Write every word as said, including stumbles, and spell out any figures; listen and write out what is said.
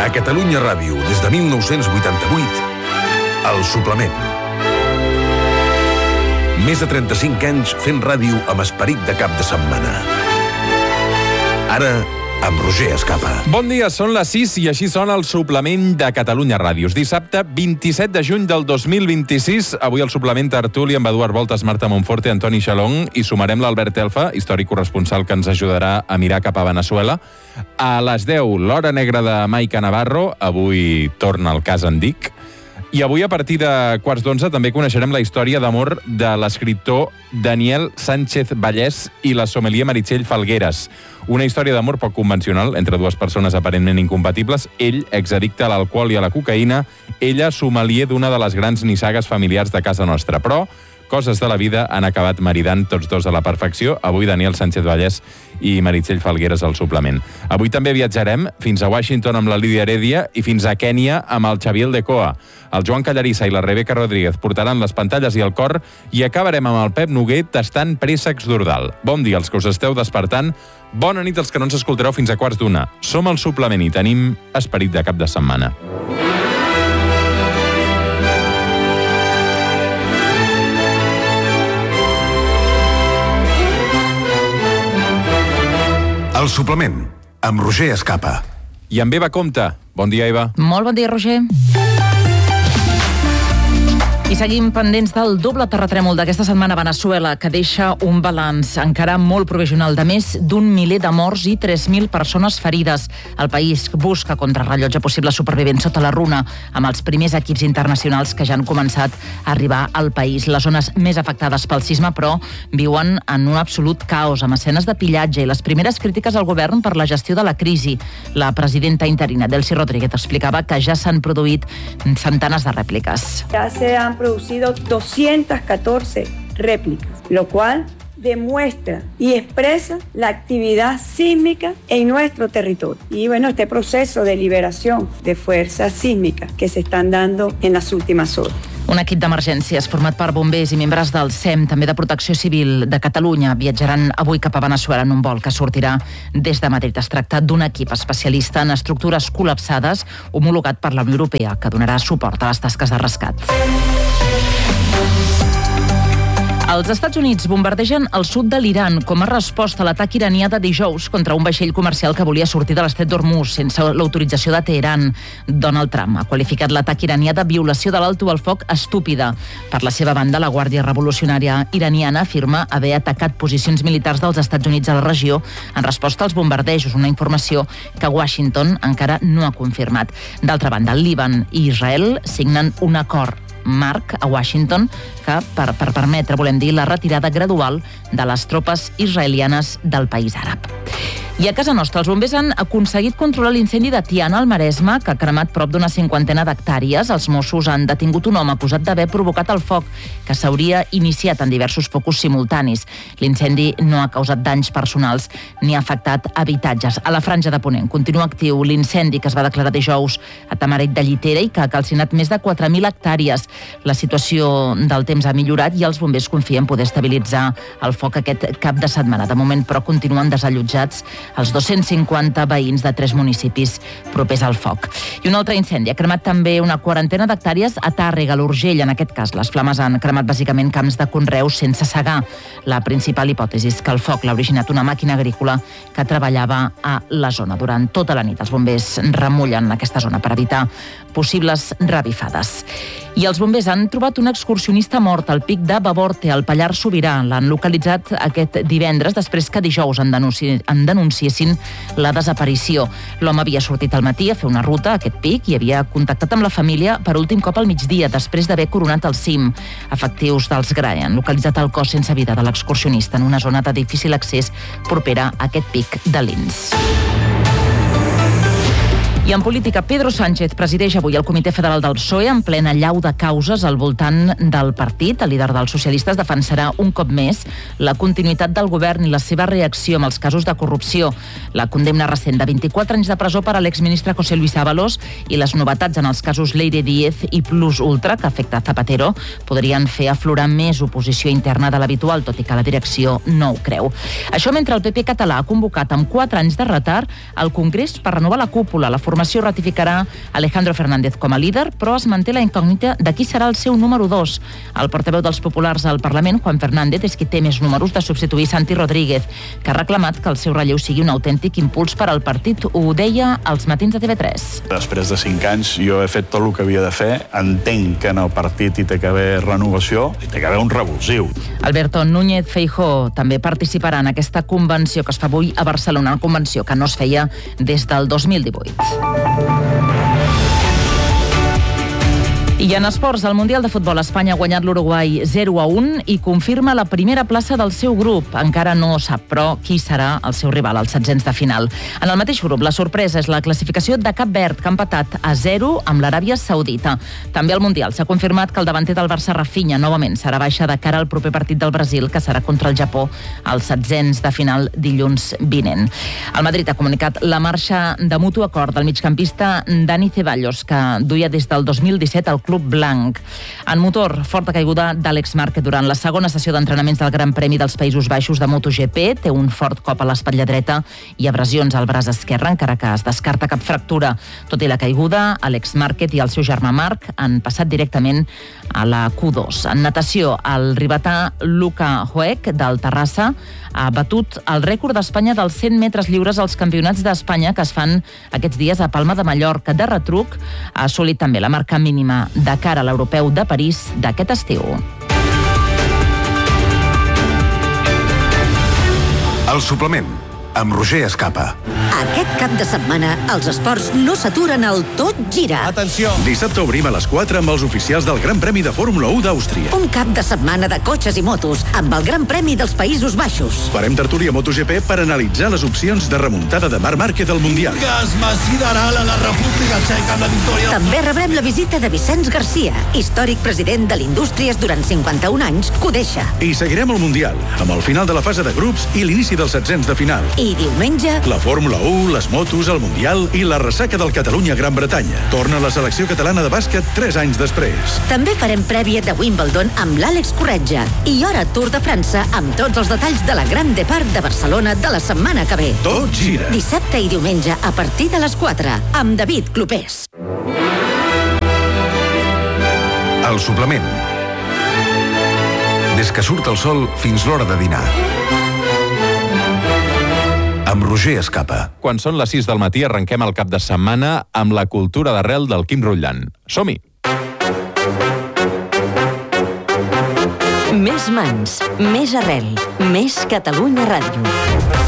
A Catalunya Ràdio, des de mil nou-cents vuitanta-vuit, El Suplement. Més de trenta-cinc anys fent ràdio amb esperit de cap de setmana. Ara, amb Roger Escapa. Bon dia, són les sis i així sona El Suplement de Catalunya Ràdio. Dissabte, vint-i-set de juny del dos mil vint-i-sis. Avui el Suplement tertúlia amb Eduard Voltas, Marta Monforte, Antoni Xalong, i sumarem l'Albert Elfa, històric corresponsal que ens ajudarà a mirar cap a Veneçuela. A les deu, l'Hora Negra de Maica Navarro. Avui torna el cas Andic. I avui, a partir de quarts d'onze, també coneixerem la història d'amor de l'escriptor Daniel Sánchez Vallès i la sommelier Meritxell Falgueres. Una història d'amor poc convencional entre dues persones aparentment incompatibles. Ell, exaddicte a l'alcohol i a la cocaïna, ella, sommelier d'una de les grans nissagues familiars de casa nostra. Però coses de la vida han acabat maridant tots dos a la perfecció. Avui Daniel Sánchez Vallès i Meritxell Falgueres al Suplement. Avui també viatjarem fins a Washington amb la Lídia Heredia i fins a Kènia amb el Xavier Aldecoa. El Joan Callarissa i la Rebeca Rodríguez portaran les pantalles i el cor i acabarem amb el Pep Noguer tastant préssecs d'Ordal. Bon dia als que us esteu despertant. Bona nit als que no ens escoltareu fins a quarts d'una. Som al Suplement i tenim esperit de cap de setmana. El Suplement, amb Roger Escapa. I amb Eva Comte. Bon dia, Eva. Molt bon dia, Roger. I seguim pendents del doble terratrèmol d'aquesta setmana a Veneçuela, que deixa un balanç encara molt provisional de més d'un miler de morts i tres mil persones ferides. El país busca contrarrellotge possibles supervivents sota la runa, amb els primers equips internacionals que ja han començat a arribar al país. Les zones més afectades pel sisme, però, viuen en un absolut caos, amb escenes de pillatge i les primeres crítiques al govern per la gestió de la crisi. La presidenta interina, Delcy Rodríguez, explicava que ja s'han produït centenes de rèpliques. Ja se han producido doscientas catorce réplicas, lo cual demuestra y expresa la actividad sísmica en nuestro territorio. Y bueno, este proceso de liberación de fuerzas sísmicas que se están dando en las últimas horas. Un equip d'emergències format per bombers i membres del S E M, també de Protecció Civil de Catalunya, viatjaran avui cap a Veneçuela en un vol que sortirà des de Madrid. Es tracta d'un equip especialista en estructures col·lapsades homologat per la Unió Europea, que donarà suport a les tasques de rescat. Els Estats Units bombardegen el sud de l'Iran com a resposta a l'atac iranià de dijous contra un vaixell comercial que volia sortir de l'estret d'Hormuz sense l'autorització de Teheran. Donald Trump ha qualificat l'atac iranià de violació de l'alto al foc estúpida. Per la seva banda, la Guàrdia Revolucionària iraniana afirma haver atacat posicions militars dels Estats Units a la regió en resposta als bombardejos, una informació que Washington encara no ha confirmat. D'altra banda, el Líban i Israel signen un acord marc a Washington que per, per permetre, volem dir, la retirada gradual de les tropes israelianes del país àrab. I a casa nostra, els bombers han aconseguit controlar l'incendi de Tiana, al Maresme, que ha cremat prop d'una cinquantena d'hectàrees. Els Mossos han detingut un home acusat d'haver provocat el foc, que s'hauria iniciat en diversos focus simultanis. L'incendi no ha causat danys personals ni ha afectat habitatges. A la Franja de Ponent continua actiu l'incendi que es va declarar dijous a Tamarit de Llitera i que ha calcinat més de quatre mil hectàrees. La situació del temps ha millorat i els bombers confien poder estabilitzar el foc aquest cap de setmana. De moment, però, continuen desallotjats els dos-cents cinquanta veïns de tres municipis propers al foc. I un altre incendi ha cremat també una quarantena d'hectàrees a Tàrrega, a l'Urgell. En aquest cas, les flames han cremat bàsicament camps de conreu sense segar. La principal hipòtesi és que el foc l'ha originat una màquina agrícola que treballava a la zona. Durant tota la nit els bombers remullen aquesta zona per evitar possibles revifades. I els bombers han trobat un excursionista mort al pic de Bavorte, al Pallars Sobirà. L'han localitzat aquest divendres després que dijous en, denunci... en denunciessin la desaparició. L'home havia sortit al matí a fer una ruta a aquest pic i havia contactat amb la família per últim cop al migdia, després d'haver coronat el cim. Efectius dels G R A E han localitzat el cos sense vida de l'excursionista en una zona de difícil accés propera a aquest pic de Lins. I en política, Pedro Sánchez presideix avui el Comitè Federal del P S O E en plena llau de causes al voltant del partit. El líder dels socialistes defensarà un cop més la continuïtat del govern i la seva reacció amb els casos de corrupció. La condemna recent de vint-i-quatre anys de presó per a l'exministre José Luis Ábalos i les novetats en els casos Leire Díez i Plus Ultra, que afecta Zapatero, podrien fer aflorar més oposició interna de l'habitual, tot i que la direcció no ho creu. Això mentre el P P català ha convocat amb quatre anys de retard el Congrés per renovar la cúpula, la formació formació ratificarà Alejandro Fernández com a líder, però es manté la incògnita de qui serà el seu número dos. El portaveu dels populars al Parlament, Juan Fernández, és qui té més números de substituir Santi Rodríguez, que ha reclamat que el seu relleu sigui un autèntic impuls per al partit. Ho deia als matins de T V tres. Després de cinc anys jo he fet tot el que havia de fer. Entenc que en el partit hi té que haver renovació, hi té que haver un revulsiu. Alberto Núñez Feijóo també participarà en aquesta convenció que es fa avui a Barcelona, una convenció que no es feia des del dos mil divuit. I en esports, el Mundial de Futbol, Espanya ha guanyat l'Uruguai zero a un i confirma la primera plaça del seu grup. Encara no sap, però, qui serà el seu rival als setzents de final. En el mateix grup, la sorpresa és la classificació de Cap Verd, que ha empatat a zero amb l'Aràbia Saudita. També al Mundial s'ha confirmat que el davanter del Barça, Rafinha, novament serà baixa de cara al proper partit del Brasil, que serà contra el Japó als setzents de final dilluns vinent. El Madrid ha comunicat la marxa de mutu acord del migcampista Dani Ceballos, que duia des del dos mil disset al club blanc. En motor, forta caiguda d'Àlex Márquez durant la segona sessió d'entrenaments del Gran Premi dels Països Baixos de MotoGP. Té un fort cop a l'espatlla dreta i abrasions al braç esquerre, encara que es descarta cap fractura. Tot i la caiguda, Àlex Márquez i el seu germà Marc han passat directament a la Q dos. En natació, el ribetà Luka Hoek, del Terrassa, ha batut el rècord d'Espanya dels cent metres lliures als campionats d'Espanya que es fan aquests dies a Palma de Mallorca. De retruc, ha assolit també la marca mínima de cara a l'Europeu de París d'aquest estiu. El suplement, amb Roger Escapa. Aquest cap de setmana, els esports no s'aturen al Tot Gira. Atenció! Dissabte obrim a les quatre amb els oficials del Gran Premi de Fórmula u d'Àustria. Un cap de setmana de cotxes i motos, amb el Gran Premi dels Països Baixos. Farem tertúlia MotoGP per analitzar les opcions de remuntada de Marc Márquez al Mundial. Gasma sideral a la República Txeca amb la victòria. També rebrem la visita de Vicenç Garcia, històric president de l'Indústries durant cinquanta-un anys, que ho deixa. I seguirem el Mundial, amb el final de la fase de grups i l'inici dels setzents de final. I diumenge... La Fórmula u, les motos, el Mundial i la ressaca del Catalunya-Gran Bretanya. Torna la selecció catalana de bàsquet tres anys després. També farem prèvia de Wimbledon amb l'Àlex Corretja i hora Tour de França amb tots els detalls de la Gran Depart de Barcelona de la setmana que ve. Tot gira. Dissabte i diumenge a partir de les quatre amb David Clopés. El suplement. Des que surt el sol fins l'hora de dinar. Amb Roger Escapa. Quan són les sis del matí arrenquem el cap de setmana amb la cultura d'arrel del Quim Rotllan. Som-hi! Més mans, més arrel, més Catalunya Ràdio.